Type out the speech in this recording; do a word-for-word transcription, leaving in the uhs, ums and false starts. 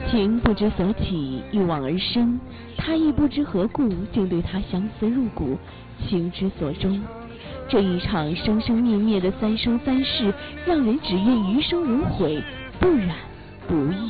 情不知所起，一往而深，他亦不知何故，竟对他相思入骨，情之所钟。这一场生生灭灭的三生三世，让人只愿余生无悔，不染不易。